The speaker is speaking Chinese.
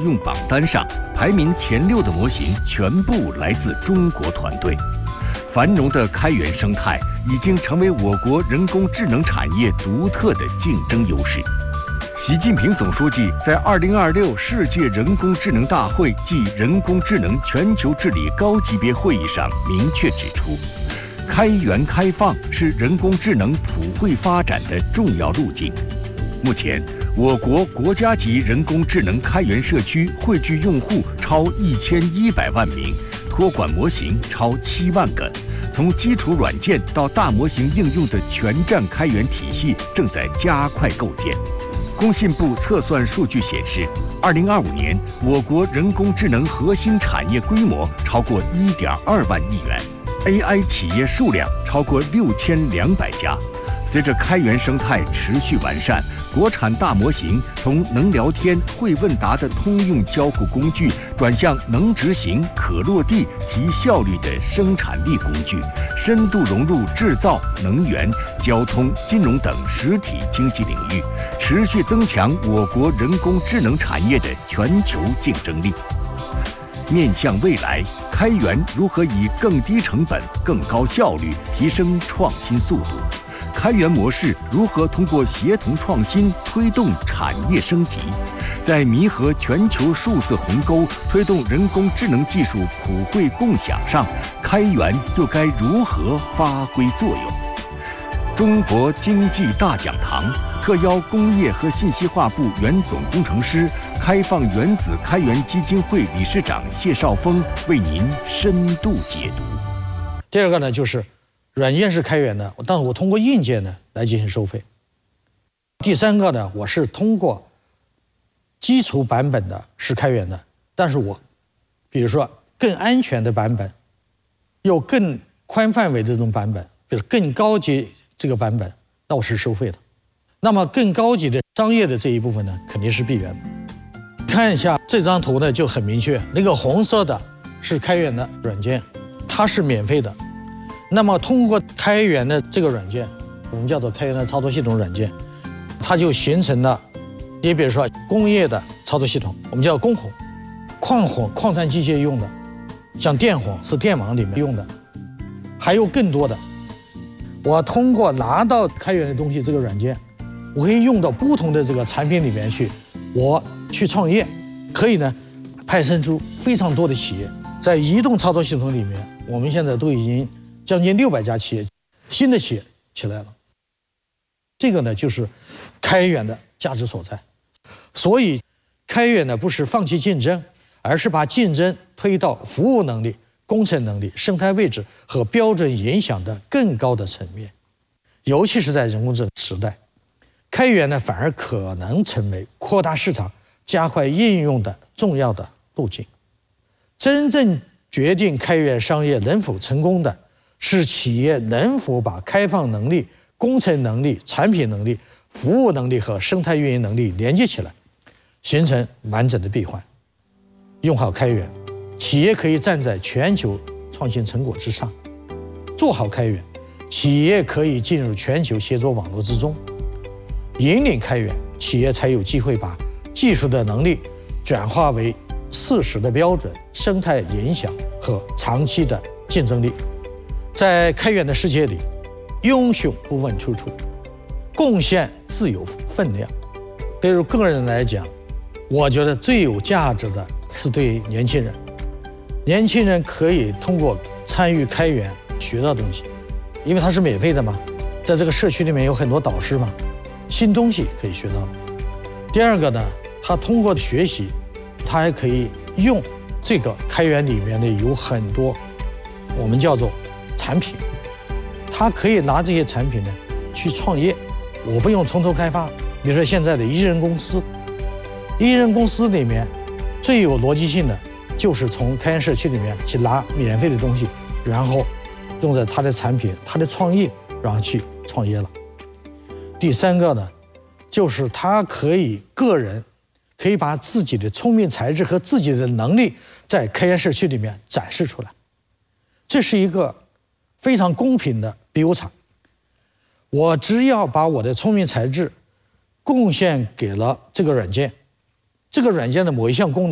用榜单上，排名前6的模型全部来自中国团队。繁荣的开源生态已经成为我国人工智能产业独特的竞争优势。习近平总书记在2026世界人工智能大会暨人工智能全球治理高级别会议上明确指出，开源开放是人工智能普惠发展的重要路径。目前，我国国家级人工智能开源社区汇聚用户超1100万名，托管模型超7万个。从基础软件到大模型应用的全站开源体系正在加快构建。工信部测算数据显示，2025年我国人工智能核心产业规模超过1.2万亿元 ，AI 企业数量超过6200家。随着开源生态持续完善，国产大模型从能聊天、会问答的通用交互工具，转向能执行、可落地、提效率的生产力工具，深度融入制造、能源、交通、金融等实体经济领域，持续增强我国人工智能产业的全球竞争力。面向未来，开源如何以更低成本、更高效率提升创新速度？开源模式如何通过协同创新推动产业升级？在弥合全球数字鸿沟、推动人工智能技术普惠共享上，开源又该如何发挥作用？中国经济大讲堂特邀工业和信息化部原总工程师、开放原子开源基金会理事长谢少峰为您深度解读。 第二个呢，就是软件是开源的，但是我通过硬件呢来进行收费。第三个呢，我是通过基础版本的是开源的，但是我比如说更安全的版本，有更宽范围的这种版本，比如更高级这个版本，那我是收费的。那么更高级的商业的这一部分呢，肯定是闭源的。看一下这张图呢，就很明确，那个红色的是开源的软件，它是免费的。那么通过开源的这个软件，我们叫做开源的操作系统软件，它就形成了，你比如说工业的操作系统，我们叫工混；矿混，矿产机械用的；像电混是电网里面用的，还有更多的。我通过拿到开源的东西这个软件，我可以用到不同的这个产品里面去，我去创业，可以呢派生出非常多的企业。在移动操作系统里面，我们现在都已经将近600家企业，新的企业起来了。这个呢，就是开源的价值所在。所以，开源呢不是放弃竞争，而是把竞争推到服务能力、工程能力、生态位置和标准影响的更高的层面。尤其是在人工智能时代，开源呢反而可能成为扩大市场、加快应用的重要的路径。真正决定开源商业能否成功的，是企业能否把开放能力、工程能力、产品能力、服务能力和生态运营能力连接起来，形成完整的闭环。用好开源，企业可以站在全球创新成果之上；做好开源，企业可以进入全球协作网络之中。引领开源，企业才有机会把技术的能力转化为事实的标准、生态影响和长期的竞争力。在开源的世界里，英雄不问出处，贡献自有分量。对于个人来讲，我觉得最有价值的是对年轻人。年轻人可以通过参与开源学到东西，因为它是免费的嘛，在这个社区里面有很多导师嘛，新东西可以学到。第二个呢，他通过学习，他还可以用这个开源里面的有很多我们叫做产品，他可以拿这些产品呢去创业，我不用从头开发。比如说现在的一人公司，一人公司里面最有逻辑性的就是从开源社区里面去拿免费的东西，然后用在他的产品、他的创业，然后去创业了。第三个呢，就是他可以个人可以把自己的聪明才智和自己的能力在开源社区里面展示出来，这是一个非常公平的比武场。我只要把我的聪明才智贡献给了这个软件，这个软件的某一项功能